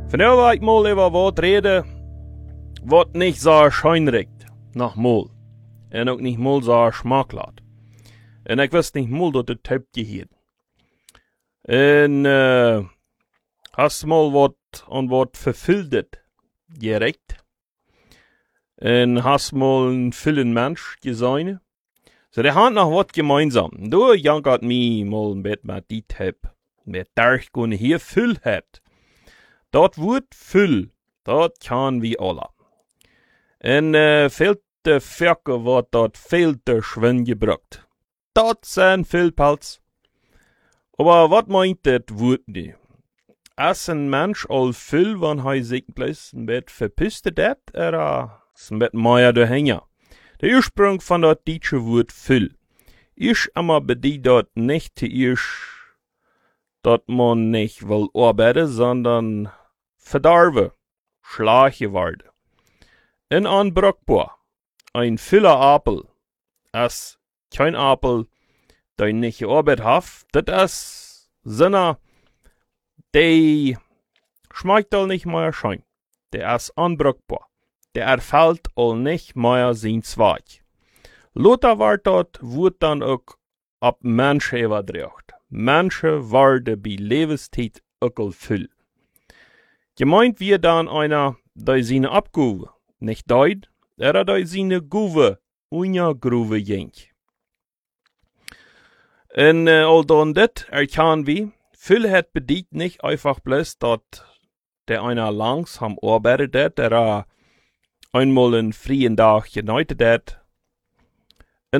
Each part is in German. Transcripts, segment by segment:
Vandaar wil ik mal over wat reden wat niet zo schön riecht nach Mol. En ook niet mal so Geschmack laat. En ik wist niet mal dat het Töpfje hier. En hast mal wat verfildet gerecht. En hast mal een villen Mensch gesehen. So, der hat noch wat gemeinsam. Du jankert mi mal ein bisschen mit die Töpf. Mit Darchgun hier Füll hat. Dat wordt Füll. Dat kan wie alle. En veel te verke wordt dat veel te schwin gebruikt. Dat zijn veel pals. Aber wat meint dat woord nu? Als een mens al Füll, wanneer hij zich blijft een beetje verpiste dat, is een beetje meer doorheen. De oorsprong van dat Duitse woord Füll is aber bedient dat niet te eerst dat man nicht will arbeiten, sondern verdarven, schlagen worden. En onbrukbaar. Ein Füller Apel. Als kein Apel, der nicht gearbeitet hat, das ist Sinne, die schmeckt all nicht mehr schön. Der ist unbrukbar. Der erfällt all nicht mehr sein Zweig. Lothar wird dann auch ab Menschen überdreht. Menschen werden bei Lebenszeit auch Füll. Gemeint wird dann einer, der seine Abgabe nicht deut, der seine Guve unja-Gruve jenk. En al dan dit erkennen wir, Füll het bedient nicht einfach bloß, dass der einer langsam arbeitet, der einmal einen freien Tag geneutet hat. En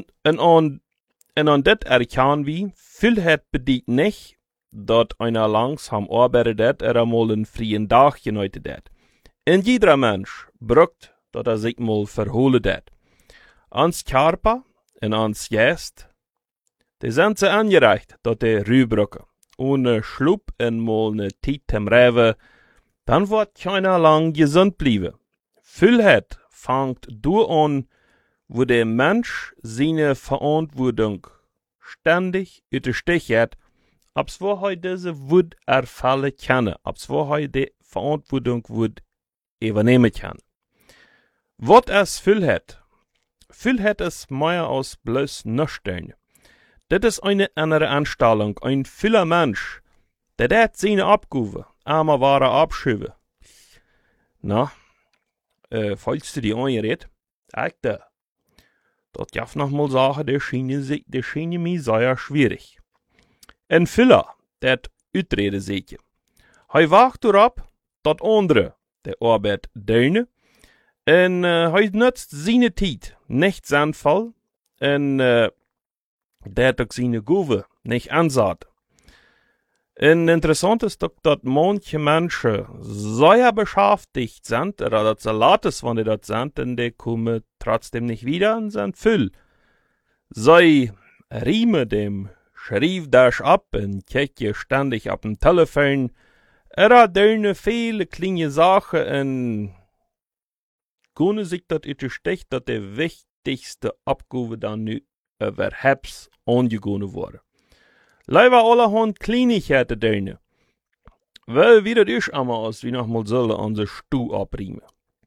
an dit erkennen wir, Füll het bedient nicht, dass einer langsam arbeitet, der einmal einen freien Tag geneutet hat. En jeder Mensch braucht, dass sich mal verholen hat. Ans Körper en ans Geist, die sind so angereicht, dass die rüberrücken. Ohne Schlup en mal ne Zeit zum Reven, dann wird keiner lang gesund bleiben. Füllheit fängt du an, wo der Mensch seine Verantwortung ständig unterstich hat, abs wo er diese Wut erfallen kann, abs wo er die Verantwortung Wut übernehmen kann. Wat es Füllheit? Füllheit ist mehr als bloß nüchtern. Das ist eine andere Anstellung, ein Füller Mensch, der hat seine Abgabe, einmal Ware abschieben. Na, falls du die eingeredet, da. Das darf noch mal sagen, der schien mir sehr schwierig. Ein Füller, der utreden sich. Hij wacht erop dat andere der Arbeit deine, en hij nutzt seine Tijd nicht sinnvoll, en der hat auch seine Guve nicht ansaat. En interessant ist doch, dass manche Menschen sehr beschäftigt sind, oder dass sie laut ist, wenn die dort sind, denn die kommen trotzdem nicht wieder und sind Füll. Sie riemen dem Schriftdash ab und kicken ständig auf dem Telefon. Derne viele kleine Sachen und können sich das untersteckt, dass die wichtigste Abgabe dann nu überhaupt angegangen wurde. Leider allerhand Kleinigkeiten drin. Weil wie das ist einmal, als wir noch mal sollen an der Stuhl abriemen.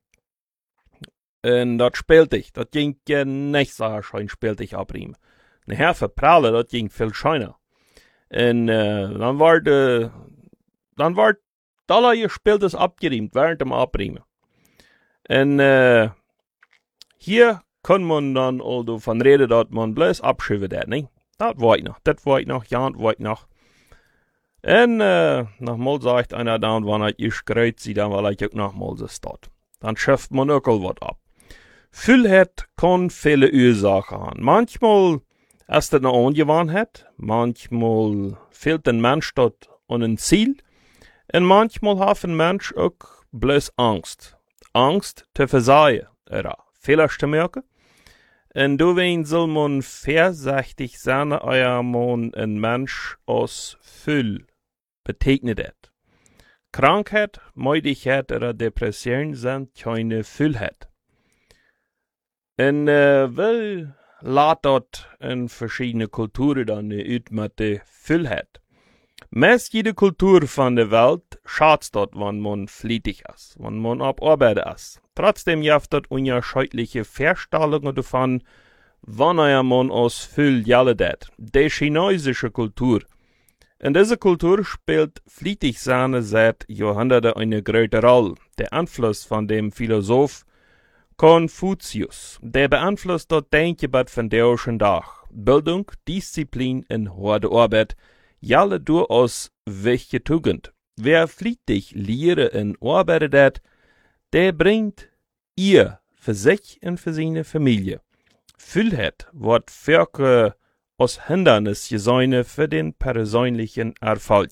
Und das spielt ich. Das ging nicht so schön, spielt ich abriemen. Nachher verprallen, das ging viel schöner. Und dann war da gespielt es abgeriemt, während dem Abriemen. Und hier kann man dann also von reden, dass man bloß abschieben hat, nicht? Das war ich noch, ja, das war ich noch. Und nochmal sagt einer dann, wenn ich greit sie, dann will ich auch nochmal so statt. Dann schafft man auch was ab. Füllheit kann viele Ursachen haben. Manchmal ist das eine Angewohnheit, manchmal fehlt ein Mensch dort an ein Ziel, und manchmal hat ein Mensch auch bloß Angst. Angst zu versagen, oder Fehler zu merken. Und deswegen soll man vorsichtig sein, euer man ein Mensch aus Füll betegnet hat. Krankheit, Müdigkeit oder Depression sind keine Füllheit. Und weil lässt dort in verschiedene Kulturen dann ut mit der Füllheit. Meist jede Kultur von der Welt schadet dort, wenn man flietig ist, wenn man ab Arbeit ist. Trotzdem jaft dort unerscheuliche Verstellungen davon, wann man aus viel jalle dat. Die chinesische Kultur. In dieser Kultur spielt flietig sein seit Jahrhunderten eine große Rolle. Der Einfluss von dem Philosoph Konfuzius, der beeinflusst dort Denkgebet von der heutigen Tag. Bildung, Disziplin und harte Arbeit, jalle durchaus wichtige Tugend. Wer flietig lehre und arbeitet, der bringt ihr für sich und für seine Familie. Vielheit wird für als Hindernis gesehen für den persönlichen Erfolg.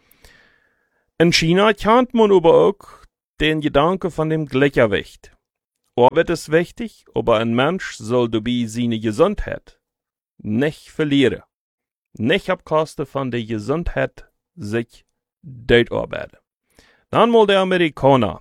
In China kennt man aber auch den Gedanke von dem Gleichgewicht. Arbeit ist wichtig, aber ein Mensch soll dabei seine Gesundheit nicht verlieren. Nicht auf Kosten von der Gesundheit sich dort arbeiten. Dann mal der Amerikaner.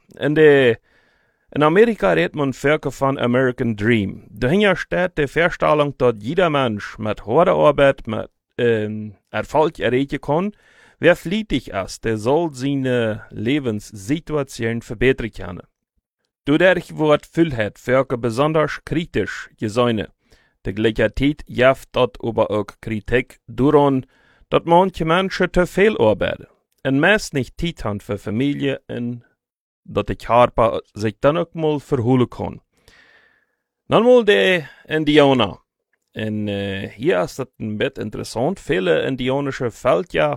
In Amerika redet man viel von American Dream. Dahinter steht die Vorstellung, dass jeder Mensch mit harter Arbeit, mit Erfolg erreichen kann. Wer flietig ist, der soll seine Lebenssituation verbessern können. Dadurch wird Vielheit Völker besonders kritisch gesehen. Die Gleichheit jaft dort aber auch Kritik daran, dass manche Menschen zu viel arbeiten und meist nicht Zeit haben für Familie und dass der Körper sich dann auch mal verholen kann. Dann mal die Indianer. Und hier ist das ein bisschen interessant. Viele indianische Völker,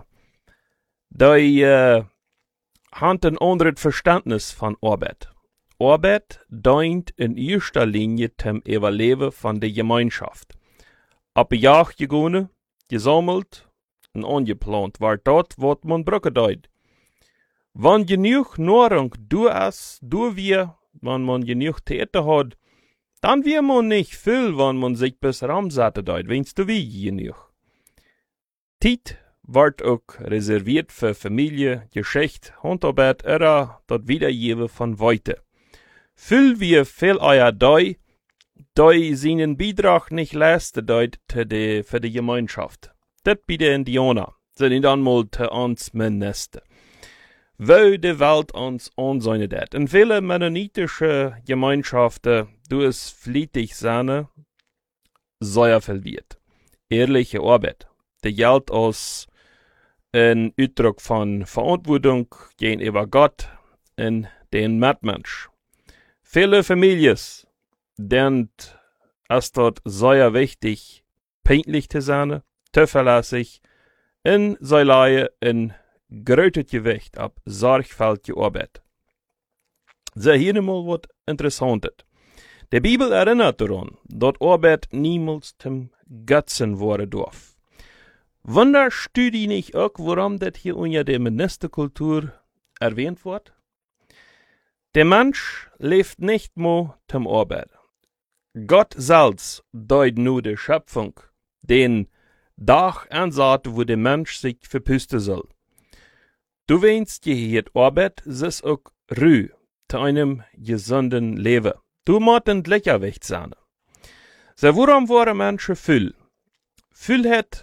die haben ein anderes Verständnis von Arbeit. Arbeit dient in erster Linie zum Überleben von der Gemeinschaft. Ab Jagd gegangen, gesammelt und angeplant, war dort, wo man Brücke deut. Wenn genug Nahrung wenn man genug Täter hat, dann wird man nicht viel, wenn man sich bis ramsatte deut, wennst du wie genug. Zeit wird auch reserviert für Familie, Geschichte, Handarbeit oder das Wiedergeben von Weite. Viel eier die seinen Beitrag nicht leisten deut für die Gemeinschaft. Das bei den Indianer sind dann mal zu uns Minister. Wo die Welt uns anseine dat. In viele mennonitische Gemeinschaften, du es flietig sein, sehr viel wird. Ehrliche Arbeit. Die Geld als ein Ausdruck von Verantwortung gegenüber Gott und den Mitmensch. Viele Familien, denen ist dort sehr wichtig, pünktlich zu sein, zuverlässig, in seiner in großes Gewicht ab sorgfältige Arbeit. So, hier mal was Interessantes. Die Bibel erinnert daran, dass Arbeit niemals zum Götzen werden darf. Wunderst du dich nicht auch, warum das hier unter der Ministerkultur erwähnt wird? Der Mensch lebt nicht mehr zum Arbeit. Gott selbst deut nur die Schöpfung, den Tag ansagt, wo der Mensch sich verpusten soll. Du weinst je Arbeit, ist auch Ruhe zu einem gesunden Leben. Du musst ein Gleichgewicht sein. So, warum waren Menschen viel? Vielheit,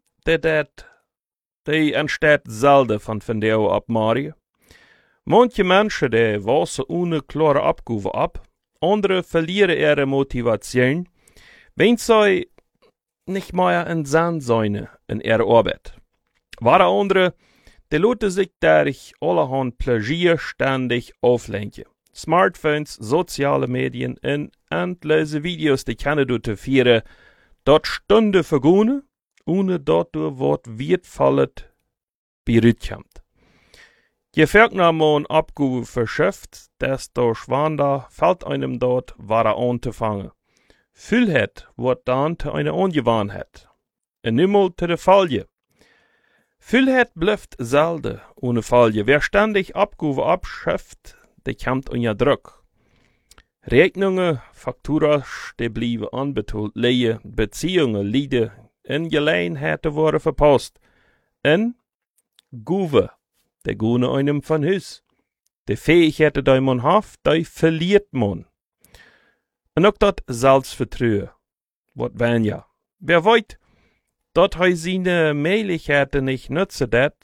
die entsteht selten von der ab Marie. Manche Menschen, die wassen ohne klare Abgabe ab. Andere verlieren ihre Motivation, wenn sie nicht mehr in Sinn sein in ihrer Arbeit. Wahre andere, die lassen sich durch allerhand Plagier ständig auflenken. Smartphones, soziale Medien und endlose Videos, die können dazu führen, dort Stunden vergehen, ohne dort was wertvolles berührt. Je verknar man Abgabe verschafft, desto schwander fällt einem dort wahre anzufangen. Vielheit wird dann zu einer Ungewohnheit. Und niemals zu der Falle. Vielheit bleibt selten ohne Falle. Wer ständig Abgabe abschafft, der kommt unter Druck. Rechnungen, Fakturas, die bleiben unbetont liegen, Beziehungen leiden, in Gelegenheiten worden verpasst. Und Guve, der gune einem von Hus. Die Fähigkeiten, die man hat, die verliert man. Und auch das Selbstvertrauen, was wenn ja. Wer weiß, dass er seine Möglichkeiten nicht nutzen dat,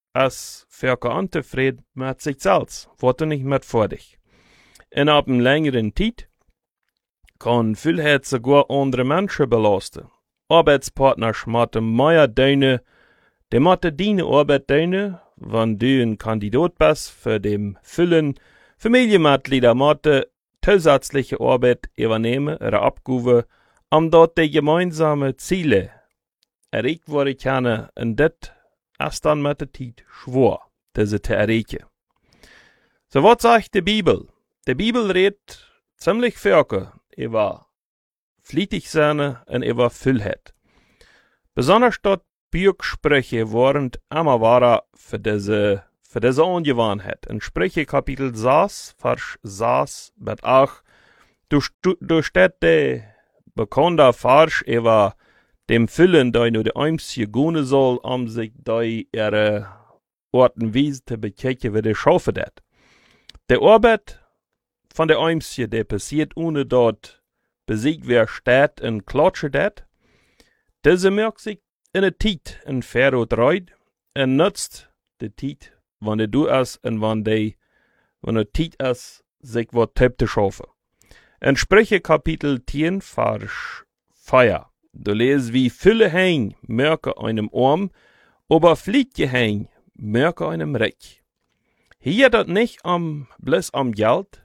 als für untevreden mit sich selbst, wordt nicht mit vor dich. En op een längeren tijd kan veelheid sogar andere mensen belasten. Arbeidspartners moeten meer doen, die moeten die Arbeit doen, wanneer du een kandidaat bist für dem Füllen. Familienmitglieder moeten zusätzliche Arbeit übernehmen oder abgeben, dort die gemeinsamen Ziele erreicht worden können. Und das ist dann mit der Zeit schwer, diese zu erreichen. So, was sagt die Bibel? Die Bibel redet ziemlich viel über flietig sein und über Füllheit. Besonders dort Bürgsprüche waren immer wahrer für diese Ungewohnheit. In Sprüche Kapitel 6, Vers 6 bis 8, du steht der bekannte Vers über dem Füllen, der nur die Eimsje gehen soll, sich die ihre Orten Wiese zu bekehren, wie die schaffen das. Der Arbeit von der Eimsje, der passiert ohne dort besiegt wer steht und klatscht dat. Diese merkt sich in der Tijd in Pharaoh dreid und nutzt die Tijd, wann du es und wann der Tijd es, sich wat Tepp zu schaffen. In Sprüche Kapitel 10, Vers 4. Du lesest, wie Fülle hein, merke einem Arm, aber Fliege hein, merke einem Reich. Hier dat nicht bloß am Geld.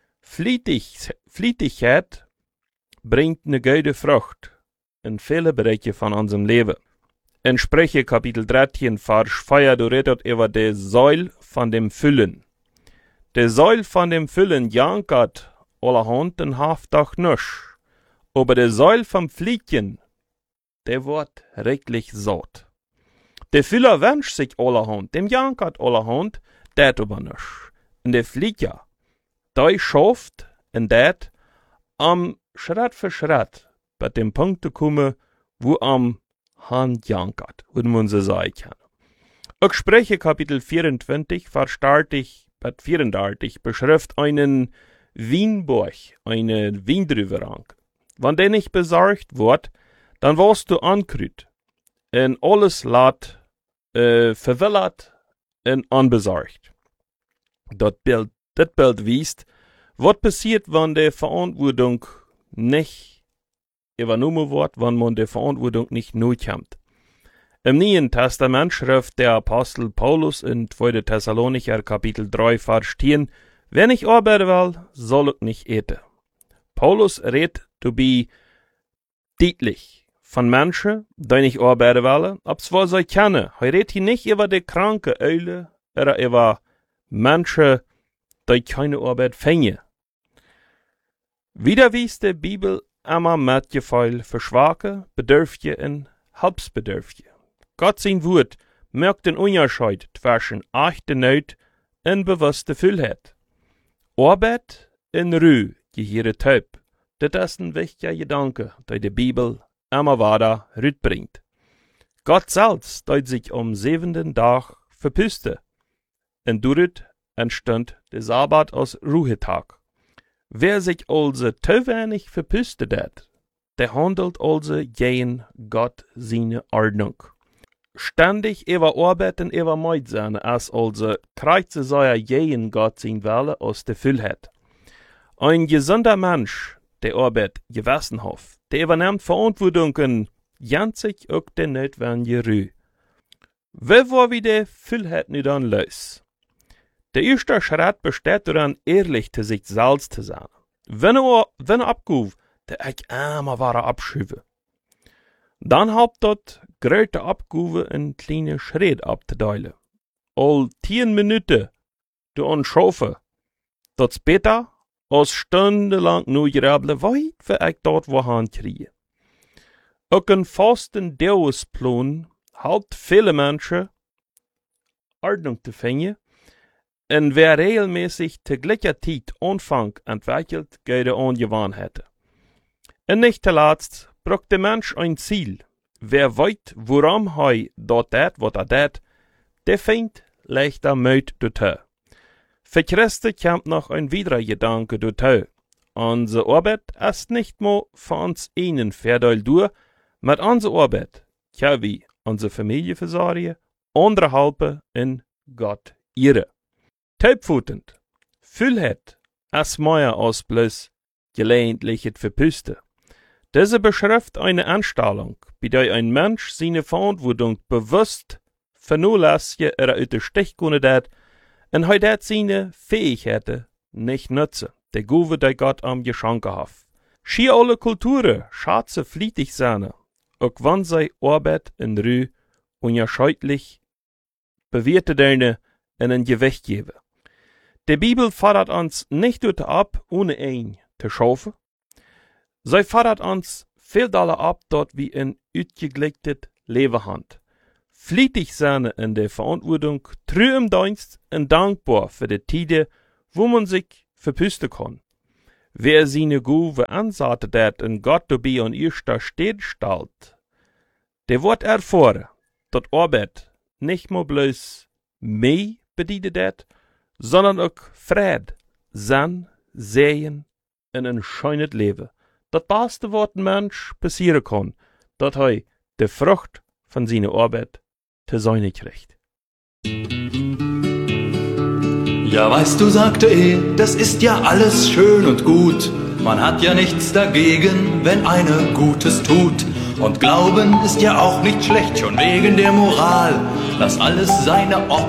Flietigkeit bringt eine gute Frucht in viele Bereiche von unserem Leben. In Sprüche Kapitel 13, Vers 4, du redet über die Säule von dem Füllen. Die Säule von dem Füllen jankert allerhand und haft auch nisch. Aber die Säule vom Fliegen, der wird reichlich satt. Der Füller wünscht sich allerhand, dem jankert allerhand, dat aber nisch. Und der Flieger, der schafft in dat, Schritt für Schritt bei dem Punkt zu kommen, wo Hand jankert, würde man so sagen kann. Auch Sprüche Kapitel 24, Vers 34 beschreibt einen Weinberg, eine Weindrüberang. Wenn der nicht besorgt wird, dann wirst du ankrüht und alles verwillert und unbesorgt. Das Bild weist, was passiert, wenn die Verantwortung nicht übernommen wird, wenn man die Verantwortung nicht notkommt. Im Neuen Testament schreibt der Apostel Paulus in 2. Thessalonicher Kapitel 3, Vers 10, wer nicht arbeiten will, soll ich nicht eten. Paulus redet dabei deutlich von Menschen, die nicht arbeiten wollen, obwohl sie kennen. Er redet hier nicht über die kranke Eule oder über Menschen, die keine Arbeit finden. Wieder wies die Bibel immer Mitgefühl für Schwache, Bedürftige und Hilfsbedürftige. Gott sein Wort merkt den Unterschied zwischen echter Not und bewusster Füllheit. Arbeit in Ruhe gehören taub. Das ist ein wichtiger Gedanke, der die Bibel immer weiter rütbringt. Gott selbst hat sich am 7. Tag verpüste. Und dadurch entstand der Sabbat als Ruhetag. Wer sich also zu wenig verpüstet hat, der handelt also gegen Gott seine Ordnung. Ständig über Arbeiten über Meid sein, als also kreuze sei gegen Gott sein Wille aus der Füllheit. Ein gesunder Mensch, der Arbeit gewassen hat, der übernimmt Verantwortung und jant sich auch der notwendige Ruhe. Wie war wie die Füllheit nicht dann los? Der erste Schritt besteht daran, ehrlich zu sich selbst zu sein. Wenn er abgab, der ich immer wahre abschübe. Dann habt dort große Abgabe in kleine Schritte abzuteilen. All 10 Minuten du anschauen. Dort später, als stundenlang nur gerebelt, weit für ich dort wohin kriege. Auch ein fasten Dauersplan helpt viele Menschen, Ordnung zu finden. Und wer regelmäßig zur gleichen Zeit Anfang entwickelt, geht er Angewohnheiten. Und nicht zuletzt braucht der Mensch ein Ziel. Wer weiß, woran er dort was dat, der findet leichter Müd dorthin. Für Christen kommt noch ein weiterer Gedanke dorthin. Unsere Arbeit ist nicht nur für uns einen Vorteil durch, mit unserer Arbeit können wir unsere Familie versorgen andere helpen en Gott ere. Taubvoetend, viel het, als mehr als bloß gelegentlich het verpusten. Diese beschreibt eine Anstellung, bei der ein Mensch seine Verantwortung bewusst vernachlässigt oder uit de stich kunnen dat, en hij dat seine Fähigkeiten nicht nutzen, der Gabe, die Gott am geschenkt hat. Schier alle Kulturen schätzen flietig sein, auch wenn sie Arbeit in Ruhe unerschütterlich bewährte Dinge in ein Gewicht geben. Die Bibel fordert uns nicht dort ab, ohne ein zu schaffen. Sie fordert uns viel daller ab, dort wie ein ausgeglichtes Leben hat. Flietig sein in der Verantwortung, treu im Dienst und dankbar für die Tide, wo man sich verpusten kann. Wer seine Gabe ansatet hat und Gott dabei an erster Stelle stellt, der wird erfahren, dass Arbeit nicht mehr bloß mehr bedient hat, sondern auch Fried, Sinn, Sehen und ein schönes Leben. Das beste, was ein Mensch passieren kann, dass er die Frucht von seiner Arbeit zu sein kriegt. Ja, weißt du, sagte er, das ist ja alles schön und gut. Man hat ja nichts dagegen, wenn einer Gutes tut. Und Glauben ist ja auch nicht schlecht, schon wegen der Moral. Lass alles seine Ordnung